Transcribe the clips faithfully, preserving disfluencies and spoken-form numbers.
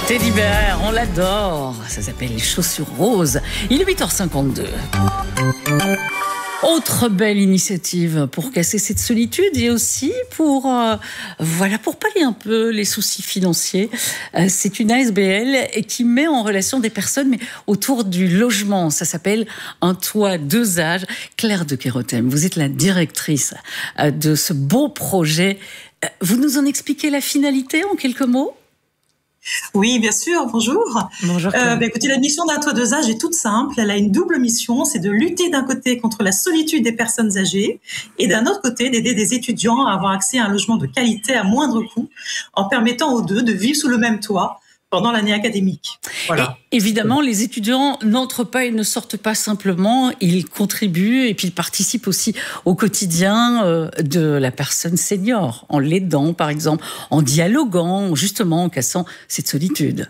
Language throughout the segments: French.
Teddy Bear, on l'adore. Ça s'appelle Les Chaussures Roses. Il est huit heures cinquante-deux. Autre belle initiative pour casser cette solitude et aussi pour, euh, voilà, pour pallier un peu les soucis financiers. Euh, c'est une A S B L qui met en relation des personnes mais autour du logement. Ça s'appelle Un toit, deux âges. Claire de Kérotem, vous êtes la directrice euh, de ce beau projet. Euh, vous nous en expliquez la finalité en quelques mots ? Oui, bien sûr. Bonjour. Bonjour. Euh, bah, écoutez, la mission d'Un toit, deux âges est toute simple. Elle a une double mission. C'est de lutter d'un côté contre la solitude des personnes âgées et d'un autre côté d'aider des étudiants à avoir accès à un logement de qualité à moindre coût en permettant aux deux de vivre sous le même toit pendant l'année académique. Voilà. Et évidemment, les étudiants n'entrent pas, ils ne sortent pas simplement, ils contribuent et puis ils participent aussi au quotidien euh, de la personne senior, en l'aidant par exemple, en dialoguant, justement en cassant cette solitude.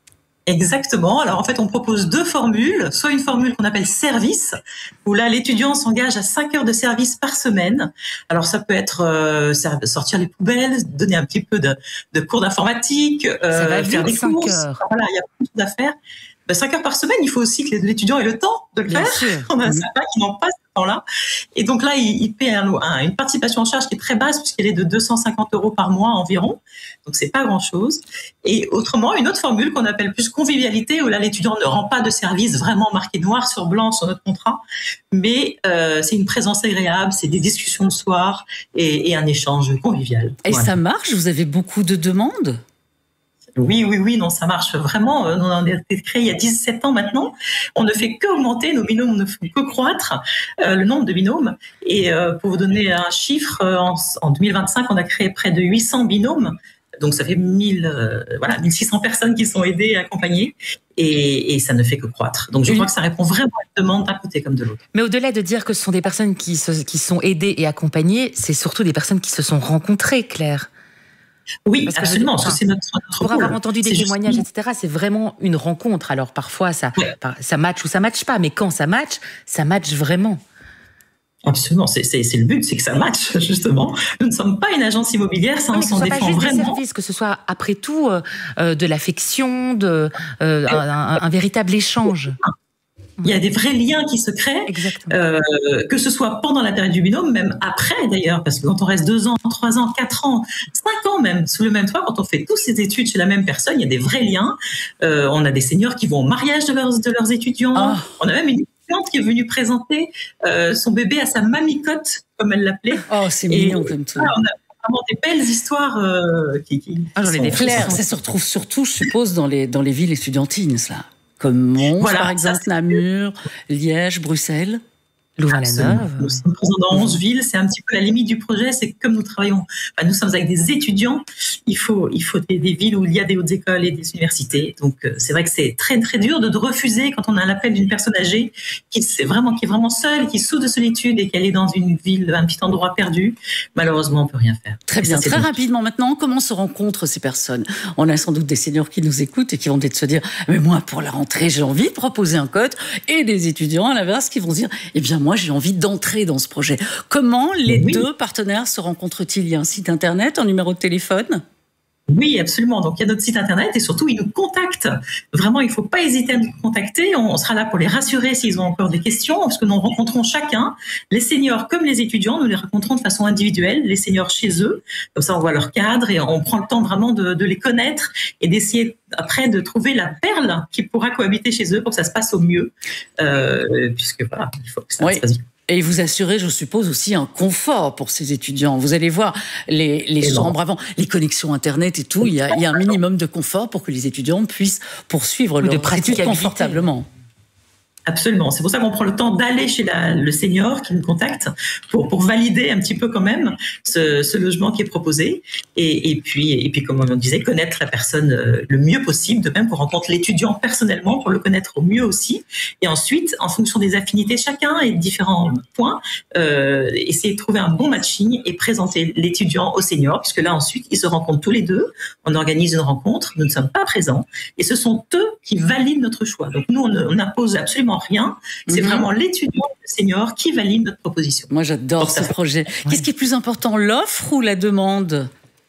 Exactement. Alors en fait, on propose deux formules. Soit une formule qu'on appelle service, où là l'étudiant s'engage à cinq heures de service par semaine. Alors ça peut être euh, sortir les poubelles, donner un petit peu de, de cours d'informatique, euh, faire des courses. Heures. Voilà, il y a beaucoup de choses à faire. Ben, cinq heures par semaine, il faut aussi que l'étudiant ait le temps de le Bien faire. sûr. On a Mmh. certains qui n'ont pas ce temps-là. Et donc là, il, il paie un, un, une participation en charge qui est très basse puisqu'elle est de deux cent cinquante euros par mois environ. Donc c'est pas grand-chose. Et autrement, une autre formule qu'on appelle plus convivialité, où là l'étudiant ne rend pas de service vraiment marqué noir sur blanc sur notre contrat, mais euh, c'est une présence agréable, c'est des discussions le soir et, et un échange convivial. Et voilà. Ça marche? Vous avez beaucoup de demandes? Oui, oui, oui, non, ça marche vraiment. On en a été créé il y a dix-sept ans maintenant. On ne fait qu'augmenter, nos binômes ne font que croître, euh, le nombre de binômes. Et euh, pour vous donner un chiffre, en, en deux mille vingt-cinq, on a créé près de huit cents binômes. Donc ça fait mille, euh, voilà, mille six cents personnes qui sont aidées et accompagnées. Et, et ça ne fait que croître. Donc je crois que ça répond vraiment à une demande d'un côté comme de l'autre. Mais au-delà de dire que ce sont des personnes qui, se, qui sont aidées et accompagnées, c'est surtout des personnes qui se sont rencontrées, Claire. Oui, parce absolument, que, parce que c'est notre, notre Pour rôle. avoir entendu des c'est témoignages, juste... et cetera, c'est vraiment une rencontre. Alors parfois, ça, ouais. ça match ou ça match pas, mais quand ça match, ça match vraiment. Absolument, c'est, c'est, c'est le but, c'est que ça matche, justement. Nous ne sommes pas une agence immobilière, ça, on s'en défend pas juste vraiment. Des services, que ce soit, après tout, euh, de l'affection, de, euh, un, un, un véritable échange. Il y a des vrais liens qui se créent, euh, que ce soit pendant la période du binôme, même après d'ailleurs, parce que quand on reste deux ans, trois ans, quatre ans, cinq ans même, sous le même toit, quand on fait tous ces études chez la même personne, il y a des vrais liens. Euh, on a des seniors qui vont au mariage de leurs, de leurs étudiants. Oh. On a même une étudiante qui est venue présenter euh, son bébé à sa mamicotte, comme elle l'appelait. Oh, c'est Et mignon comme tout. Voilà, on a vraiment des belles histoires euh, qui, qui, ah, j'en ai des Claire, ça se retrouve surtout, je suppose, dans les, dans les villes estudiantines, cela. Comme Mons, voilà, par exemple, Namur, Liège, Bruxelles, Louvain-la-Neuve. Nous sommes présents dans onze villes. C'est un petit peu la limite du projet. C'est que comme nous travaillons, enfin, nous sommes avec des étudiants. Il faut, il faut des, des villes où il y a des hautes écoles et des universités. Donc, c'est vrai que c'est très, très dur de, de refuser quand on a l'appel d'une personne âgée qui, c'est vraiment, qui est vraiment seule, qui souffre de solitude et qu'elle est dans une ville, un petit endroit perdu. Malheureusement, on peut rien faire. Très bien. Ça, très rapidement, maintenant, comment se rencontrent ces personnes? On a sans doute des seniors qui nous écoutent et qui vont peut-être se dire, mais moi, pour la rentrée, j'ai envie de proposer un code, et des étudiants, à l'inverse, qui vont se dire, eh bien, moi, j'ai envie d'entrer dans ce projet. Comment les oui. deux partenaires se rencontrent-ils? Il y a un site internet, un numéro de téléphone? Oui, absolument. Donc, il y a notre site internet et surtout, ils nous contactent. Vraiment, il ne faut pas hésiter à nous contacter. On sera là pour les rassurer s'ils ont encore des questions, parce que nous rencontrons chacun, les seniors comme les étudiants, nous les rencontrons de façon individuelle, les seniors chez eux. Comme ça, on voit leur cadre et on prend le temps vraiment de, de les connaître et d'essayer après de trouver la perle qui pourra cohabiter chez eux pour que ça se passe au mieux. Euh, puisque voilà, il faut que ça oui. se passe bien. Et vous assurez, je suppose, aussi un confort pour ces étudiants. Vous allez voir les, les chambres avant, les connexions Internet et tout. Il y, a, il y a un minimum de confort pour que les étudiants puissent poursuivre leur études confortablement. Absolument. C'est pour ça qu'on prend le temps d'aller chez la, le senior qui nous contacte pour, pour valider un petit peu quand même ce, ce logement qui est proposé. Et, et, puis, et puis, comme on disait, connaître la personne le mieux possible, de même qu'on rencontre l'étudiant personnellement pour le connaître au mieux aussi. Et ensuite, en fonction des affinités de chacun et de différents points, euh, essayer de trouver un bon matching et présenter l'étudiant au senior, puisque là, ensuite, ils se rencontrent tous les deux. On organise une rencontre. Nous ne sommes pas présents. Et ce sont eux qui valident notre choix. Donc, nous, on n'impose absolument rien. C'est mmh. vraiment l'étudiant, le senior, qui valide notre proposition. Moi, j'adore ce projet. Qu'est-ce qui est plus important, l'offre ou la demande?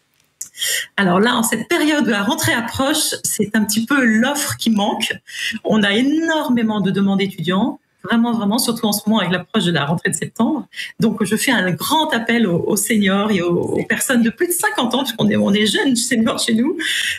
Alors là, en cette période où la rentrée approche, c'est un petit peu l'offre qui manque. On a énormément de demandes étudiants. Vraiment, vraiment, surtout en ce moment avec l'approche de la rentrée de septembre. Donc, je fais un grand appel aux, aux seniors et aux, aux personnes de plus de cinquante ans, puisqu'on est, on est jeunes seniors chez nous,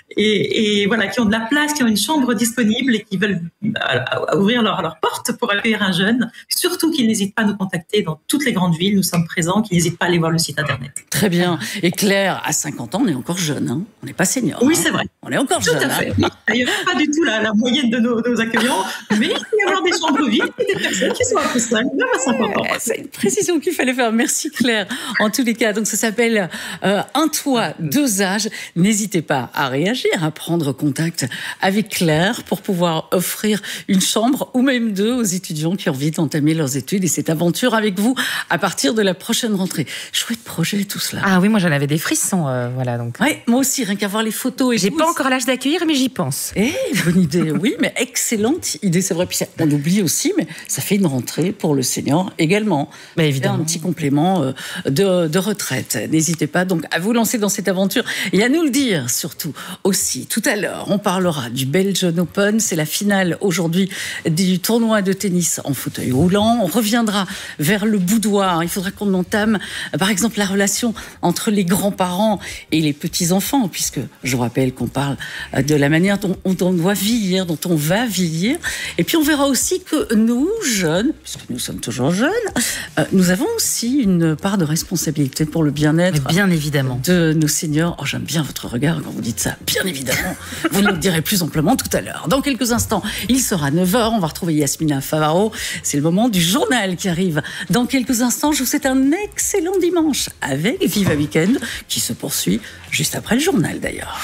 et, et voilà, qui ont de la place, qui ont une chambre disponible et qui veulent euh, ouvrir leur, leur porte pour accueillir un jeune. Surtout qu'ils n'hésitent pas à nous contacter dans toutes les grandes villes. Nous sommes présents, qu'ils n'hésitent pas à aller voir le site internet. Très bien. Et Claire, à cinquante ans, on est encore jeune, hein. On n'est pas senior. Oui, hein. c'est vrai. On est encore Tout jeune. Tout à fait. Hein. D'ailleurs, pas du tout la, la moyenne de nos, nos accueillants, mais il peut y avoir des chambres vides. Des personnes qui sont un peu seules, même à cinquante ans. C'est une précision qu'il fallait faire. Merci Claire. En tous les cas, donc ça s'appelle euh, Un toit, deux âges. N'hésitez pas à réagir, à prendre contact avec Claire pour pouvoir offrir une chambre ou même deux aux étudiants qui ont envie d'entamer leurs études et cette aventure avec vous à partir de la prochaine rentrée. Chouette projet tout cela. Ah oui, moi j'en avais des frissons, euh, voilà donc. Oui, moi aussi, rien qu'à voir les photos. Et j'ai pas encore l'âge d'accueillir, mais j'y pense. Eh, bonne idée, oui, mais excellente idée, c'est vrai. Puis on oublie aussi, mais ça fait une rentrée pour le senior également. Mais évidemment. Un petit complément de, de retraite. N'hésitez pas donc à vous lancer dans cette aventure et à nous le dire surtout aussi. Tout à l'heure, on parlera du Belgian Open. C'est la finale aujourd'hui du tournoi de tennis en fauteuil roulant. On reviendra vers le boudoir. Il faudra qu'on entame, par exemple, la relation entre les grands-parents et les petits-enfants, puisque je vous rappelle qu'on parle de la manière dont on doit vieillir, dont on va vieillir. Et puis on verra aussi que nous, jeunes, puisque nous sommes toujours jeunes, euh, nous avons aussi une part de responsabilité pour le bien-être. Mais bien évidemment. De nos seniors. Oh, j'aime bien votre regard quand vous dites ça. Bien évidemment. Vous nous le direz plus amplement tout à l'heure. Dans quelques instants, il sera neuf heures. On va retrouver Yasmina Favaro. C'est le moment du journal qui arrive. Dans quelques instants, je vous souhaite un excellent dimanche avec Viva Weekend qui se poursuit juste après le journal d'ailleurs.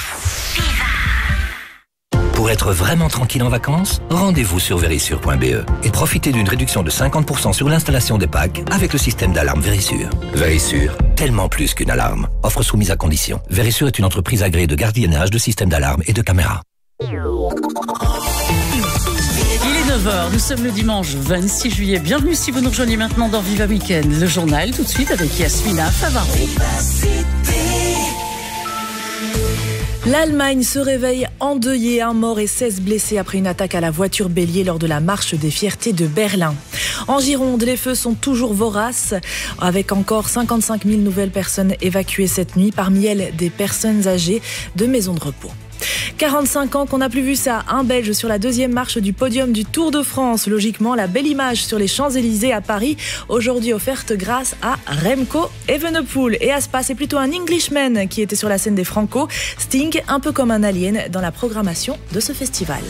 Pour être vraiment tranquille en vacances, rendez-vous sur Verisure point b e et profitez d'une réduction de cinquante pour cent sur l'installation des packs avec le système d'alarme Verisure. Verisure, tellement plus qu'une alarme. Offre soumise à condition. Verisure est une entreprise agréée de gardiennage, de système d'alarme et de caméras. Il est neuf heures, nous sommes le dimanche vingt-six juillet. Bienvenue si vous nous rejoignez maintenant dans Viva Weekend. Le journal tout de suite avec Yasmina Favaro. L'Allemagne se réveille endeuillée, un mort et seize blessés après une attaque à la voiture bélier lors de la marche des fiertés de Berlin. En Gironde, les feux sont toujours voraces, avec encore cinquante-cinq mille nouvelles personnes évacuées cette nuit, parmi elles des personnes âgées de maisons de repos. quarante-cinq ans qu'on n'a plus vu ça, un Belge sur la deuxième marche du podium du Tour de France. Logiquement, la belle image sur les Champs-Élysées à Paris, aujourd'hui offerte grâce à Remco Evenepoel. Et à Spa, c'est plutôt un Englishman qui était sur la scène des Franco. Sting, un peu comme un alien dans la programmation de ce festival.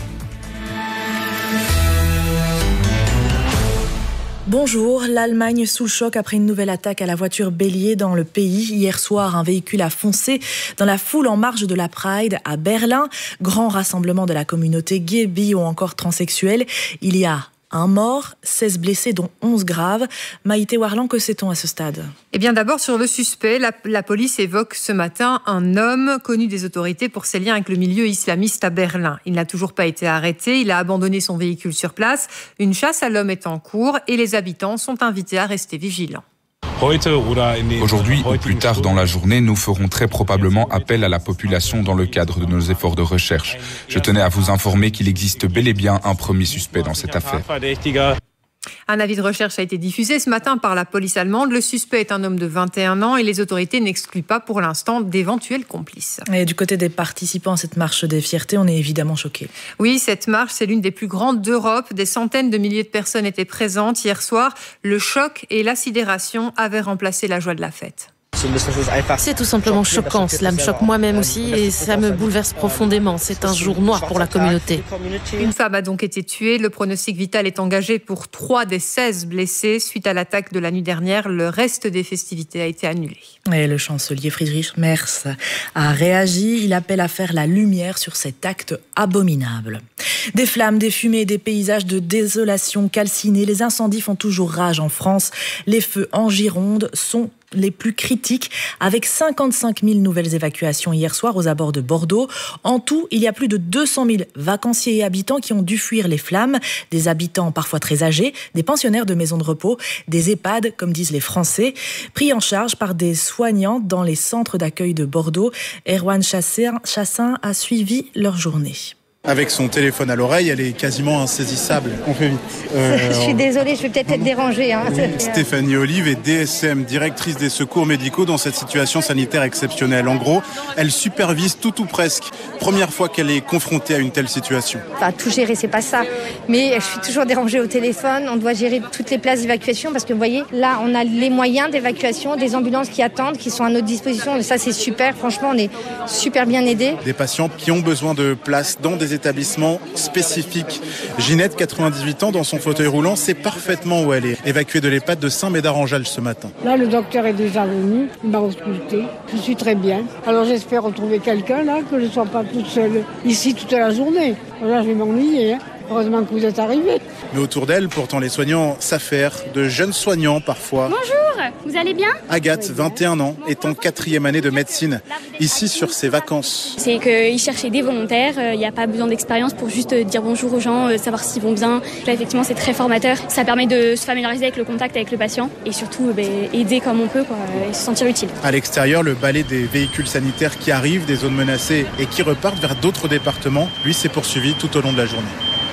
Bonjour, l'Allemagne sous le choc après une nouvelle attaque à la voiture bélier dans le pays. Hier soir, un véhicule a foncé dans la foule en marge de la Pride à Berlin. Grand rassemblement de la communauté gay, bi ou encore transsexuelle. Il y a un mort, seize blessés dont onze graves. Maïté Warlan, que sait-on à ce stade ? Eh bien d'abord sur le suspect, la, la police évoque ce matin un homme connu des autorités pour ses liens avec le milieu islamiste à Berlin. Il n'a toujours pas été arrêté, il a abandonné son véhicule sur place. Une chasse à l'homme est en cours et les habitants sont invités à rester vigilants. Aujourd'hui ou plus tard dans la journée, nous ferons très probablement appel à la population dans le cadre de nos efforts de recherche. Je tenais à vous informer qu'il existe bel et bien un premier suspect dans cette affaire. Un avis de recherche a été diffusé ce matin par la police allemande. Le suspect est un homme de vingt et un ans et les autorités n'excluent pas pour l'instant d'éventuels complices. Et du côté des participants à cette marche des fiertés, on est évidemment choqués. Oui, cette marche, c'est l'une des plus grandes d'Europe. Des centaines de milliers de personnes étaient présentes hier soir. Le choc et la sidération avaient remplacé la joie de la fête. C'est tout simplement choquant, cela me choque moi-même aussi et ça me bouleverse profondément. C'est un jour noir pour la communauté. Une femme a donc été tuée. Le pronostic vital est engagé pour trois des seize blessés. Suite à l'attaque de la nuit dernière, le reste des festivités a été annulé. Et le chancelier Friedrich Merz a réagi. Il appelle à faire la lumière sur cet acte abominable. Des flammes, des fumées, des paysages de désolation calcinés. Les incendies font toujours rage en France. Les feux en Gironde sont les plus critiques, avec cinquante-cinq mille nouvelles évacuations hier soir aux abords de Bordeaux. En tout, il y a plus de deux cent mille vacanciers et habitants qui ont dû fuir les flammes. Des habitants parfois très âgés, des pensionnaires de maisons de repos, des EHPAD, comme disent les Français, pris en charge par des soignants dans les centres d'accueil de Bordeaux. Erwan Chassin a suivi leur journée. Avec son téléphone à l'oreille, elle est quasiment insaisissable. On fait vite. Euh, je suis désolée, je vais peut-être être dérangée. Hein. Oui. Stéphanie Olive est D S M, directrice des secours médicaux dans cette situation sanitaire exceptionnelle. En gros, elle supervise tout ou presque. Première fois qu'elle est confrontée à une telle situation. Enfin, tout gérer, c'est pas ça. Mais je suis toujours dérangée au téléphone. On doit gérer toutes les places d'évacuation parce que vous voyez, là, on a les moyens d'évacuation, des ambulances qui attendent, qui sont à notre disposition. Et ça, c'est super. Franchement, on est super bien aidés. Des patients qui ont besoin de place dans des établissements spécifiques. Ginette, quatre-vingt-dix-huit ans, dans son fauteuil roulant, sait parfaitement où elle est. Évacuée de l'EHPAD de Saint-Médard-en-Jalles ce matin. Là, le docteur est déjà venu, il m'a ausculté. Je suis très bien. Alors j'espère retrouver quelqu'un là, que je ne sois pas toute seule ici toute la journée. Là, je vais m'ennuyer. Hein. Heureusement que vous êtes arrivés. Mais autour d'elle, pourtant, les soignants s'affairent, de jeunes soignants parfois. Bonjour, vous allez bien ? Agathe, vingt et un ans, est en quatrième année de médecine, ici sur ses vacances. C'est qu'ils cherchaient des volontaires, il n'y a pas besoin d'expérience pour juste dire bonjour aux gens, savoir s'ils vont bien. Là, effectivement, c'est très formateur. Ça permet de se familiariser avec le contact avec le patient et surtout bah, aider comme on peut quoi, et se sentir utile. À l'extérieur, le balai des véhicules sanitaires qui arrivent des zones menacées et qui repartent vers d'autres départements, lui, s'est poursuivi tout au long de la journée.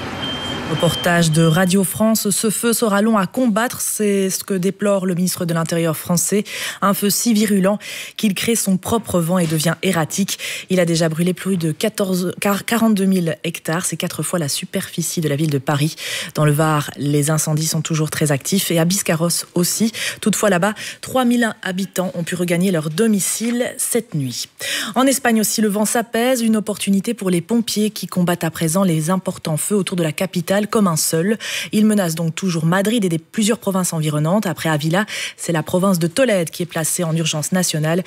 Reportage de Radio France. Ce feu sera long à combattre, c'est ce que déplore le ministre de l'Intérieur français. Un feu si virulent qu'il crée son propre vent et devient erratique. Il a déjà brûlé plus de quatorze, quarante-deux mille hectares, c'est quatre fois la superficie de la ville de Paris. Dans le Var, les incendies sont toujours très actifs et à Biscarrosse aussi. Toutefois là-bas, trois mille habitants ont pu regagner leur domicile cette nuit. En Espagne aussi, le vent s'apaise, une opportunité pour les pompiers qui combattent à présent les importants feux autour de la capitale comme un seul. Il menace donc toujours Madrid et des plusieurs provinces environnantes. Après Avila, c'est la province de Tolède qui est placée en urgence nationale.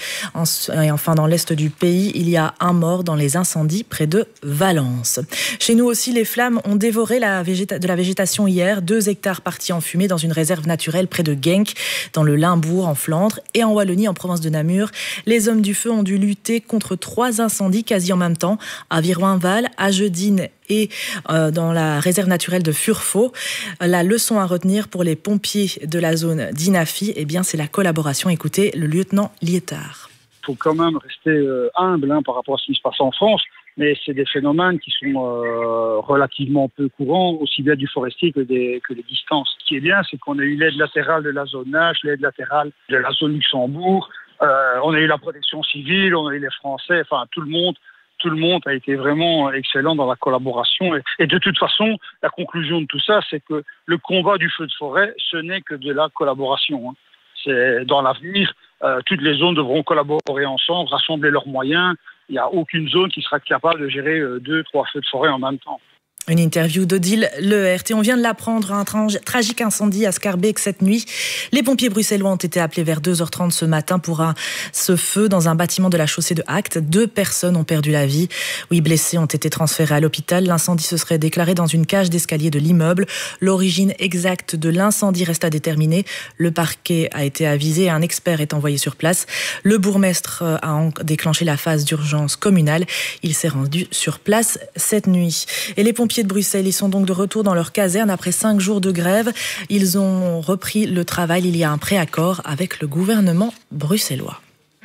Et enfin, dans l'est du pays, il y a un mort dans les incendies près de Valence. Chez nous aussi, les flammes ont dévoré la végéta- de la végétation hier. Deux hectares partis en fumée dans une réserve naturelle près de Genk, dans le Limbourg, en Flandre, et en Wallonie, en province de Namur. Les hommes du feu ont dû lutter contre trois incendies quasi en même temps, à Viroinval, à Jeudine et euh, dans la réserve naturelle de Furfo. La leçon à retenir pour les pompiers de la zone d'Inafi, eh bien, c'est la collaboration. Écoutez le lieutenant Liétard. Il faut quand même rester euh, humble hein, par rapport à ce qui se passe en France, mais c'est des phénomènes qui sont euh, relativement peu courants, aussi bien du forestier que des, que des distances. Ce qui est bien, c'est qu'on a eu l'aide latérale de la zone Nash, l'aide latérale de la zone Luxembourg, euh, on a eu la protection civile, on a eu les Français, enfin tout le monde. Tout le monde a été vraiment excellent dans la collaboration. Et, et de toute façon, la conclusion de tout ça, c'est que le combat du feu de forêt, ce n'est que de la collaboration. Hein. C'est, dans l'avenir, euh, toutes les zones devront collaborer ensemble, rassembler leurs moyens. Il n'y a aucune zone qui sera capable de gérer euh, deux, trois feux de forêt en même temps. Une interview d'Odile Lehert. Et on vient de l'apprendre, un tra- tragique incendie à Scarbeck cette nuit. Les pompiers bruxellois ont été appelés vers deux heures trente ce matin pour un, ce feu dans un bâtiment de la chaussée de Acte. Deux personnes ont perdu la vie. Huit blessés ont été transférés à l'hôpital. L'incendie se serait déclaré dans une cage d'escalier de l'immeuble. L'origine exacte de l'incendie reste à déterminer. Le parquet a été avisé et un expert est envoyé sur place. Le bourgmestre a déclenché la phase d'urgence communale. Il s'est rendu sur place cette nuit. Et les pompiers de Bruxelles, ils sont donc de retour dans leur caserne après cinq jours de grève. Ils ont repris le travail. Il y a un préaccord avec le gouvernement bruxellois.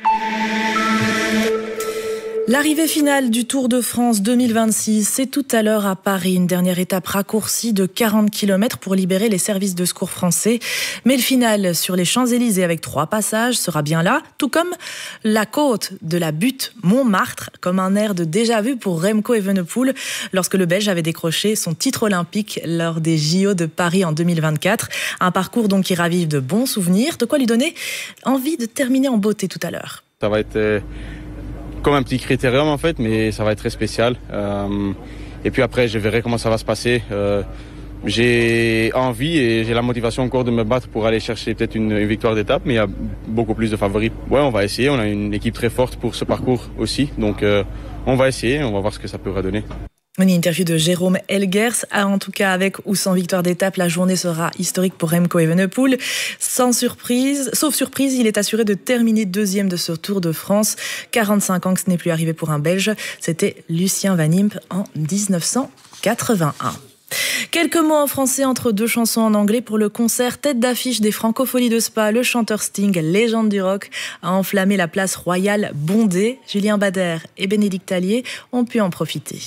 L'arrivée finale du Tour de France deux mille vingt-six, c'est tout à l'heure à Paris. Une dernière étape raccourcie de quarante kilomètres pour libérer les services de secours français. Mais le final sur les Champs-Élysées avec trois passages sera bien là, tout comme la côte de la butte Montmartre, comme un air de déjà-vu pour Remco Evenepoel lorsque le Belge avait décroché son titre olympique lors des J O de Paris en deux mille vingt-quatre. Un parcours donc qui ravive de bons souvenirs, de quoi lui donner envie de terminer en beauté tout à l'heure. Ça va être... Euh... comme un petit critérium en fait, mais ça va être très spécial. Euh, et puis après, je verrai comment ça va se passer. Euh, j'ai envie et j'ai la motivation encore de me battre pour aller chercher peut-être une, une victoire d'étape, mais il y a beaucoup plus de favoris. Ouais, on va essayer. On a une équipe très forte pour ce parcours aussi, donc euh, on va essayer. On va voir ce que ça pourra donner. Une interview de Jérôme Elgers. En tout cas, avec ou sans victoire d'étape, la journée sera historique pour Remco Evenepoel. Sans surprise, sauf surprise, il est assuré de terminer deuxième de ce Tour de France. quarante-cinq ans que ce n'est plus arrivé pour un Belge. C'était Lucien Van Impe en dix-neuf cent quatre-vingt-un. Quelques mots en français entre deux chansons en anglais pour le concert tête d'affiche des Francopholies de Spa. Le chanteur Sting, légende du rock, a enflammé la place royale bondée. Julien Bader et Bénédicte Allier ont pu en profiter.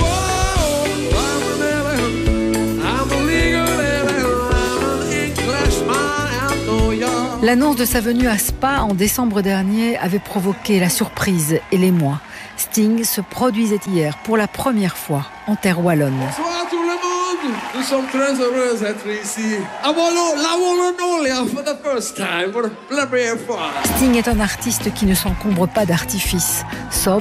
L'annonce de sa venue à Spa en décembre dernier avait provoqué la surprise et l'émoi. Sting se produisait hier pour la première fois en terre wallonne. Bonsoir tout le monde, nous sommes très heureux d'être ici. À Wallon, la Wallonolia for the first time, pour la première fois. Sting est un artiste qui ne s'encombre pas d'artifices. Sobre,